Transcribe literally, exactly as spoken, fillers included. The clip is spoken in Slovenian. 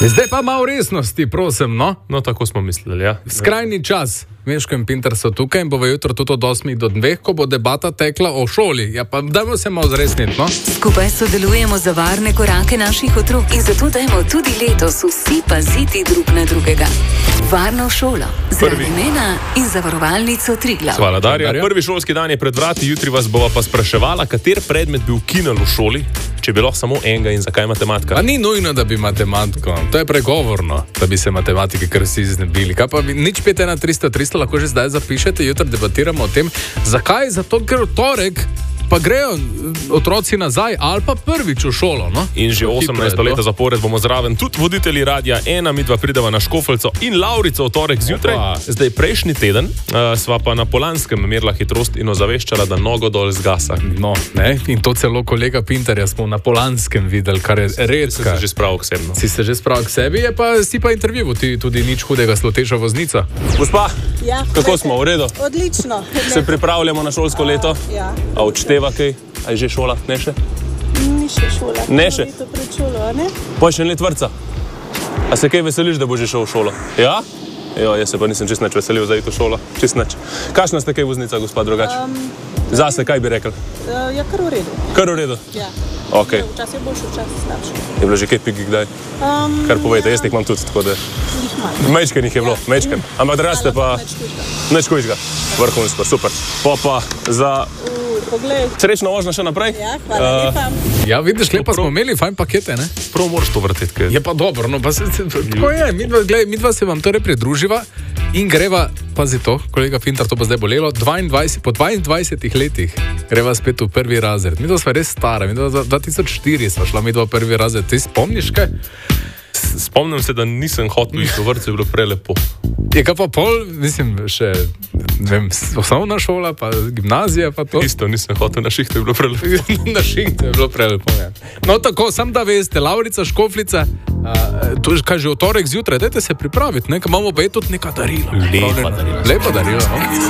Zdaj pa malo resnosti, prosim, no? No, tako smo mislili, ja. Skrajni čas. Meško in Pinter so tukaj in bo jutro tudi od osmih do dveh, ko bo debata tekla o šoli. Ja, pa dajmo se malo zresniti, no? Skupaj sodelujemo za varne korake naših otrok in zato dajmo tudi letos vsi paziti drug na drugega. Varno šolo, zaradi imena in zavarovalnico Triglav. Hvala, Darja. Prvi šolski dan je pred vrati, jutri vas bova pa spraševala, kater predmet bi ukinili v šoli, če bi lahko samo enega in zakaj matematika. Pa ni nujno, da bi matematiko. To je pregovorno, da bi se matematike kar vsi znebili. Kaj pa nič pet ena tristo tristo lahko že zdaj zapišete, jutri debatiramo o tem. Zakaj? Zato, ker v torek pa grejo otroci nazaj ali pa prvič v šolo, no? In že osemnajsto leto zapored bomo zraven tudi voditelji Radia ena, midva prideva na Škofeljco in Laurico v torek zjutraj. Opa. Zdaj, prejšnji teden uh, sva pa na Polanskem merila hitrost in ozaveščala, da nogo dol zgasa. No, ne? In to celo kolega Pinterja smo na Polanskem videli, kar je redka. Si se že spravil k sebi, no? Si se že spravil k sebi, je pa si pa intervju, ti tudi nič hudega, sloteča voznica. Gospa, ja, kako smo, v redu? Odlično. Se pripravljamo na šolsko leto? Ja. A odšteva kaj? A je že šola? Ne še? Ni še šola. Ne še? To pred šolo, a ne? Pa še let vrtca. A se kaj veseliš, da bo že šel v šolo? Ja? Jo, jaz se pa nisem čist nič veselil za iti v šolo. Čist nič. Kakšna ste kaj voznica, gospa, drugače? Um, Zase, kaj bi rekel? Uh, ja, kar v redu. Kar v redu? Ja. Okay. Včasih je boljši, včasih slabši. Je bilo že kaj pigi kdaj? Um, kar povejte, jaz jih imam tudi, tako da... Mečken jih je bilo, ja. Mečken. Ampak da raste pa... Neč kužga. Vrhunsko, super. Pa pa za... Poglej. Srečno vožnja še naprej. Ja, hvala uh, lepa. Ja, vidiš, lepa smo imeli fajn pakete, ne? Prav moraš to vrteti, kaj? Je pa dobro, no pa se... Tako je, midva, gled, midva se vam torej pridruživa in greva, pazi to, kolega Pintar, to pa zdaj bolelo, dvaindvajset, po dvaindvajsetih letih greva spet v prvi razred. Midva sva res stara, midva dva tisoč štiri sva šla midva v prvi razred. Ti spomniš kaj? Spomnim se, da nisem hotel iti v vrtce, je bilo prelepo. Je kaj pa pol, mislim, še, ne vem, osnovna šola, pa gimnazija, pa to. Isto, nisem hotel, na šihtu je bilo prelepo. Na šihtu je bilo prelepo, ja. No tako, sam da veste, Laurica, Škofljica, uh, to je kaj že v torek zjutraj, dajte se pripraviti, nekaj imamo pa je tudi neka darila. Lepa darila. Lepa darila, no.